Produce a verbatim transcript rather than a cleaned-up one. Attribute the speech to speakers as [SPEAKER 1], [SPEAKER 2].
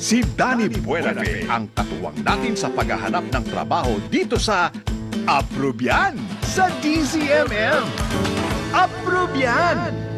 [SPEAKER 1] Si Danny Buenafe ang katuwang natin sa paghahanap ng trabaho dito sa Approbian sa D Z M M. Approbian!